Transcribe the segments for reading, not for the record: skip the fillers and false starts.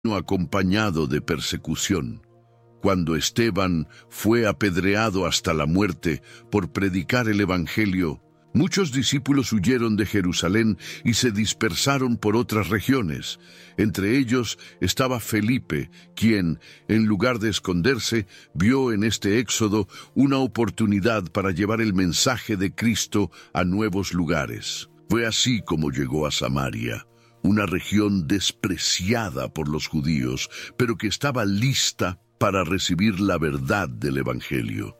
acompañado de persecución. Cuando Esteban fue apedreado hasta la muerte por predicar el Evangelio, muchos discípulos huyeron de Jerusalén y se dispersaron por otras regiones. Entre ellos estaba Felipe, quien, en lugar de esconderse, vio en este éxodo una oportunidad para llevar el mensaje de Cristo a nuevos lugares. Fue así como llegó a Samaria, una región despreciada por los judíos, pero que estaba lista para recibir la verdad del Evangelio.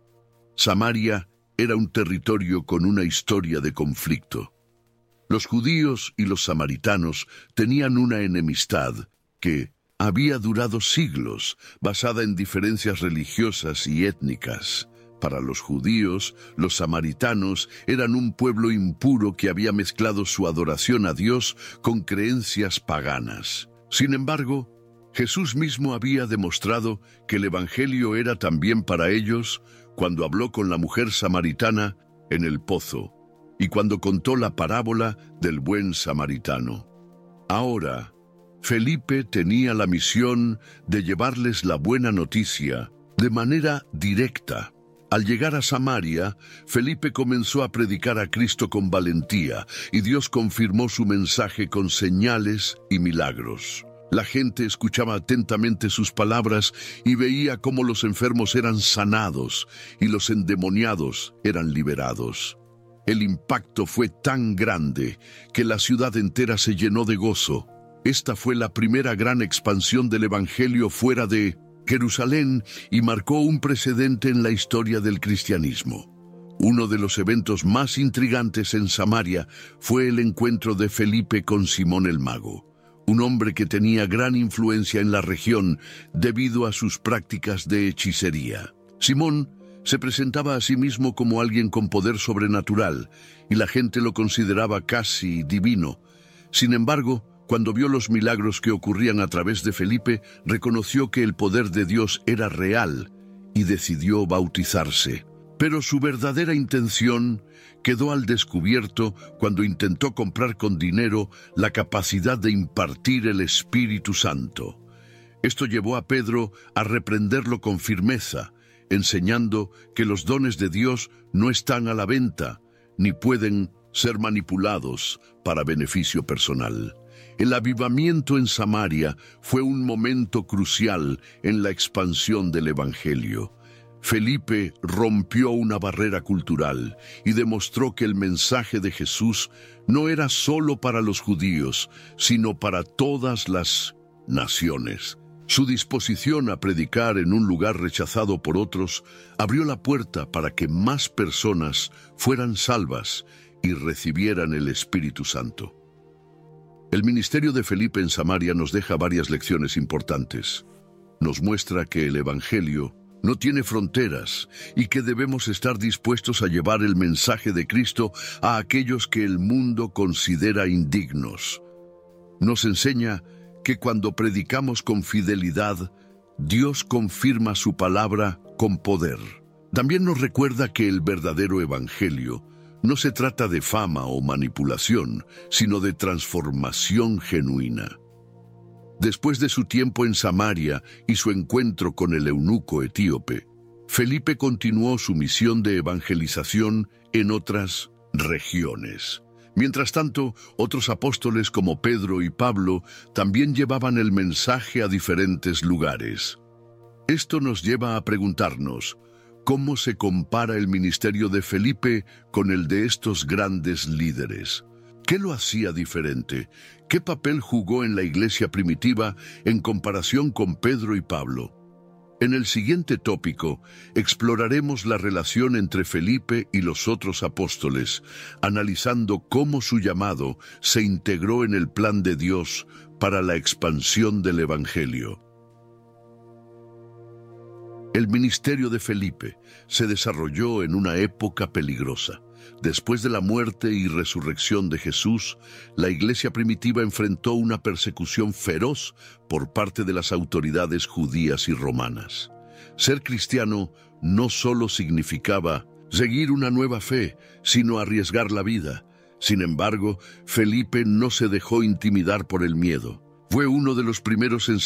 Samaria era un territorio con una historia de conflicto. Los judíos y los samaritanos tenían una enemistad que había durado siglos, basada en diferencias religiosas y étnicas. Para los judíos, los samaritanos eran un pueblo impuro que había mezclado su adoración a Dios con creencias paganas. Sin embargo, Jesús mismo había demostrado que el Evangelio era también para ellos cuando habló con la mujer samaritana en el pozo y cuando contó la parábola del buen samaritano. Ahora, Felipe tenía la misión de llevarles la buena noticia de manera directa. Al llegar a Samaria, Felipe comenzó a predicar a Cristo con valentía y Dios confirmó su mensaje con señales y milagros. La gente escuchaba atentamente sus palabras y veía cómo los enfermos eran sanados y los endemoniados eran liberados. El impacto fue tan grande que la ciudad entera se llenó de gozo. Esta fue la primera gran expansión del Evangelio fuera de Jerusalén y marcó un precedente en la historia del cristianismo. Uno de los eventos más intrigantes en Samaria fue el encuentro de Felipe con Simón el Mago, un hombre que tenía gran influencia en la región debido a sus prácticas de hechicería. Simón se presentaba a sí mismo como alguien con poder sobrenatural, y la gente lo consideraba casi divino. Sin embargo, cuando vio los milagros que ocurrían a través de Felipe, reconoció que el poder de Dios era real y decidió bautizarse. Pero su verdadera intención quedó al descubierto cuando intentó comprar con dinero la capacidad de impartir el Espíritu Santo. Esto llevó a Pedro a reprenderlo con firmeza, enseñando que los dones de Dios no están a la venta, ni pueden ser manipulados para beneficio personal. El avivamiento en Samaria fue un momento crucial en la expansión del Evangelio. Felipe rompió una barrera cultural y demostró que el mensaje de Jesús no era solo para los judíos, sino para todas las naciones. Su disposición a predicar en un lugar rechazado por otros abrió la puerta para que más personas fueran salvas y recibieran el Espíritu Santo. El ministerio de Felipe en Samaria nos deja varias lecciones importantes. Nos muestra que el Evangelio no tiene fronteras y que debemos estar dispuestos a llevar el mensaje de Cristo a aquellos que el mundo considera indignos. Nos enseña que cuando predicamos con fidelidad, Dios confirma su palabra con poder. También nos recuerda que el verdadero Evangelio no se trata de fama o manipulación, sino de transformación genuina. Después de su tiempo en Samaria y su encuentro con el eunuco etíope, Felipe continuó su misión de evangelización en otras regiones. Mientras tanto, otros apóstoles como Pedro y Pablo también llevaban el mensaje a diferentes lugares. Esto nos lleva a preguntarnos, ¿cómo se compara el ministerio de Felipe con el de estos grandes líderes? ¿Qué lo hacía diferente? ¿Qué papel jugó en la iglesia primitiva en comparación con Pedro y Pablo? En el siguiente tópico, exploraremos la relación entre Felipe y los otros apóstoles, analizando cómo su llamado se integró en el plan de Dios para la expansión del Evangelio. El ministerio de Felipe se desarrolló en una época peligrosa. Después de la muerte y resurrección de Jesús, la iglesia primitiva enfrentó una persecución feroz por parte de las autoridades judías y romanas. Ser cristiano no solo significaba seguir una nueva fe, sino arriesgar la vida. Sin embargo, Felipe no se dejó intimidar por el miedo. Fue uno de los primeros